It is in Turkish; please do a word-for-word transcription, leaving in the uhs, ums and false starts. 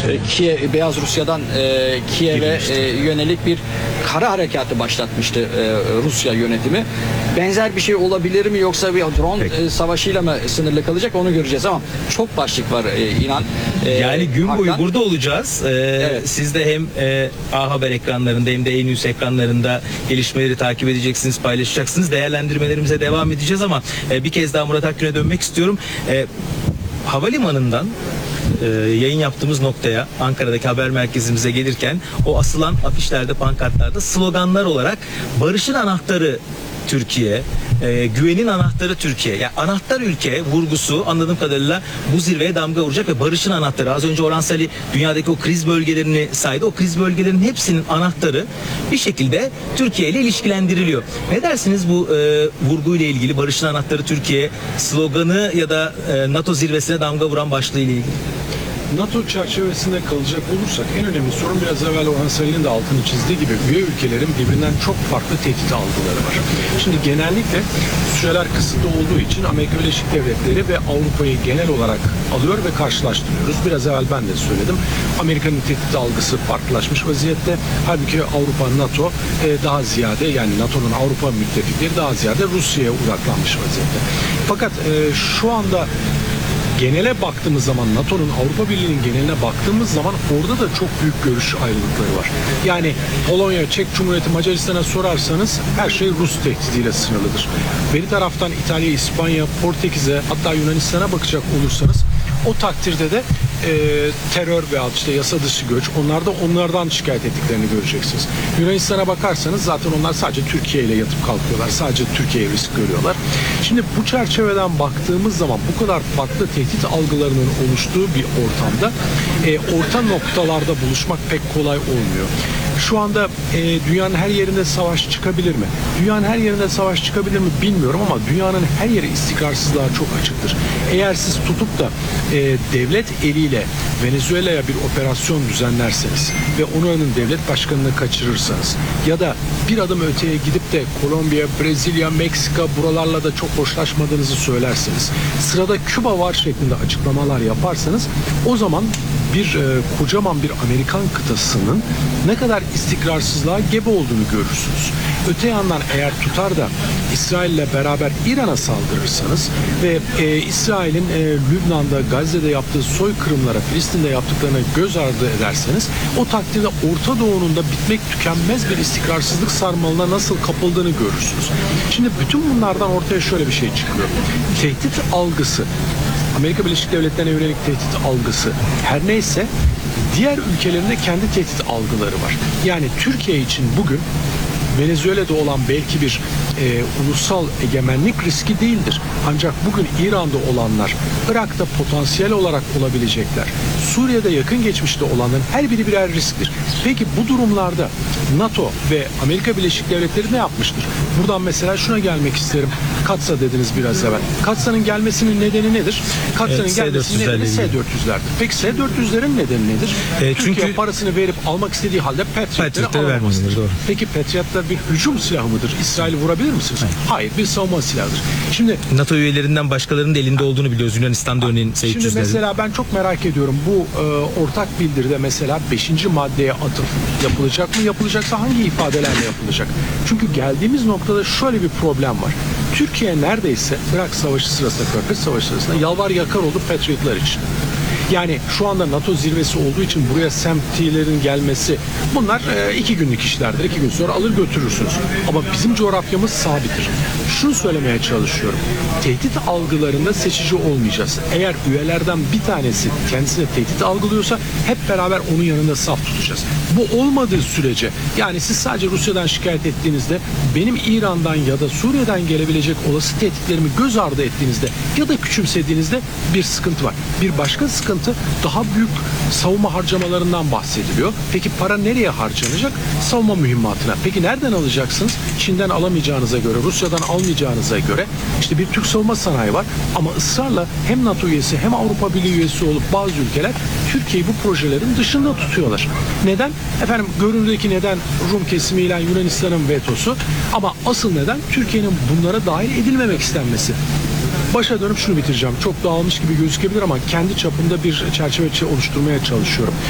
Kiev, Beyaz Rusya'dan e, Kiev'e e, yönelik bir kara harekatı başlatmıştı e, Rusya yönetimi. Benzer bir şey olabilir mi, yoksa bir drone e, savaşıyla mı sınırlı kalacak, onu göreceğiz ama çok başlık var e, inan. E, yani gün boyu hakikaten burada olacağız. Ee, evet. Siz de hem e, A Haber ekranlarında hem de E-News ekranlarında gelişmeleri takip edeceksiniz, paylaşacaksınız. Değerlendirmelerimize devam edeceğiz ama e, bir kez daha Murat Akgün'e dönmek istiyorum. E, havalimanından e, yayın yaptığımız noktaya, Ankara'daki haber merkezimize gelirken o asılan afişlerde, pankartlarda sloganlar olarak barışın anahtarı Türkiye, e, güvenin anahtarı Türkiye. Yani anahtar ülke vurgusu anladığım kadarıyla bu zirveye damga vuracak ve barışın anahtarı. Az önce Orhan Sali dünyadaki o kriz bölgelerini saydı. O kriz bölgelerinin hepsinin anahtarı bir şekilde Türkiye ile ilişkilendiriliyor. Ne dersiniz bu e, vurguyla ilgili, barışın anahtarı Türkiye sloganı ya da e, NATO zirvesine damga vuran başlığı ile ilgili? NATO çerçevesinde kalacak olursak en önemli sorun, biraz evvel Orhan Sali'nin de altını çizdiği gibi, üye ülkelerin birbirinden çok farklı tehdit algıları var. Şimdi genellikle süreler kısıtlı olduğu için Amerika Birleşik Devletleri ve Avrupa'yı genel olarak alıyor ve karşılaştırıyoruz. Biraz evvel ben de söyledim. Amerika'nın tehdit algısı farklılaşmış vaziyette. Halbuki Avrupa, NATO e, daha ziyade, yani NATO'nun Avrupa müttefikleri daha ziyade Rusya'ya odaklanmış vaziyette. Fakat e, şu anda genele baktığımız zaman, NATO'nun, Avrupa Birliği'nin geneline baktığımız zaman orada da çok büyük görüş ayrılıkları var. Yani Polonya, Çek Cumhuriyeti, Macaristan'a sorarsanız her şey Rus tehdidiyle sınırlıdır. Bir taraftan İtalya, İspanya, Portekiz'e, hatta Yunanistan'a bakacak olursanız o takdirde de e, terör veya işte yasa dışı göç, onlar da onlardan şikayet ettiklerini göreceksiniz. Yunanistan'a bakarsanız zaten onlar sadece Türkiye ile yatıp kalkıyorlar. Sadece Türkiye'ye risk görüyorlar. Şimdi bu çerçeveden baktığımız zaman bu kadar farklı tehdit algılarının oluştuğu bir ortamda e, orta noktalarda buluşmak pek kolay olmuyor. Şu anda e, dünyanın her yerinde savaş çıkabilir mi? Dünyanın her yerinde savaş çıkabilir mi bilmiyorum ama dünyanın her yeri istikrarsızlığa çok açıktır. Eğer siz tutup da e, devlet eliyle Venezuela'ya bir operasyon düzenlerseniz ve oranın devlet başkanını kaçırırsanız ya da bir adım öteye gidip de Kolombiya, Brezilya, Meksika buralarla da çok hoşlaşmadığınızı söylerseniz, sırada Küba var şeklinde açıklamalar yaparsanız, o zaman bir e, kocaman bir Amerikan kıtasının ne kadar istikrarsızlığa gebe olduğunu görürsünüz. Öte yandan eğer tutar da İsrail'le beraber İran'a saldırırsanız ve e, İsrail'in e, Lübnan'da, Gazze'de yaptığı soykırımlara, Filistin'de yaptıklarına göz ardı ederseniz, o takdirde Orta Doğu'nun da bitmek tükenmez bir istikrarsızlık sarmalına nasıl kapıldığını görürsünüz. Şimdi bütün bunlardan ortaya şöyle bir şey çıkıyor. Tehdit algısı, Amerika Birleşik Devletleri'ne yönelik tehdit algısı her neyse, diğer ülkelerin de kendi tehdit algıları var. Yani Türkiye için bugün Venezuela'da olan belki bir e, ulusal egemenlik riski değildir. Ancak bugün İran'da olanlar, Irak'ta potansiyel olarak olabilecekler, Suriye'de yakın geçmişte olanların her biri birer risktir. Peki bu durumlarda NATO ve Amerika Birleşik Devletleri ne yapmıştır? Buradan mesela şuna gelmek isterim. Katsa dediniz biraz evvel. Katsa'nın gelmesinin nedeni nedir? Katsa'nın Evet, gelmesinin nedeni S dört yüzlerdir. Peki S dört yüzlerin nedeni nedir? E, Türkiye çünkü parasını verip almak istediği halde Patriot'ları Patriot'ları alamamızdır. vermelidir, doğru. Peki Patriot'lar bir hücum silahı mıdır? İsrail'i vurabilir misiniz? Hayır. Hayır, bir savunma silahıdır. Şimdi NATO üyelerinden başkalarının da elinde olduğunu biliyoruz. Yunanistan'da örneğin S üç yüzlerin. Şimdi mesela ben çok merak ediyorum, bu e, ortak bildiride mesela beşinci maddeye atıf yapılacak mı? Yapılacaksa hangi ifadelerle yapılacak? Çünkü geldiğimiz noktada şöyle bir problem var. Türkiye neredeyse Irak Savaşı sırasında, Körfez Savaşı sırasında yalvar yakar oldu Patriot'lar için. Yani şu anda NATO zirvesi olduğu için buraya semtilerin gelmesi, bunlar e, iki günlük işlerdir. İki gün sonra alır götürürsünüz. Ama bizim coğrafyamız sabittir. Şunu söylemeye çalışıyorum. Tehdit algılarında seçici olmayacağız. Eğer üyelerden bir tanesi kendisine tehdit algılıyorsa hep beraber onun yanında saf tutacağız. Bu olmadığı sürece, yani siz sadece Rusya'dan şikayet ettiğinizde, benim İran'dan ya da Suriye'den gelebilecek olası tehditlerimi göz ardı ettiğinizde ya da küçümsediğinizde bir sıkıntı var. Bir başka sıkıntı, daha büyük savunma harcamalarından bahsediliyor. Peki para nereye harcanacak? Savunma mühimmatına. Peki nereden alacaksınız? Çin'den alamayacağınıza göre, Rusya'dan almayacağınıza göre işte bir Türk savunma sanayi var ama ısrarla hem NATO üyesi hem Avrupa Birliği üyesi olup bazı ülkeler Türkiye'yi bu projelerin dışında tutuyorlar. Neden? Efendim görünürdeki neden Rum kesimiyle Yunanistan'ın vetosu, ama asıl neden Türkiye'nin bunlara dahil edilmemek istenmesi. Başa dönüp şunu bitireceğim. Çok dağılmış gibi gözükebilir ama kendi çapımda bir çerçeve oluşturmaya çalışıyorum.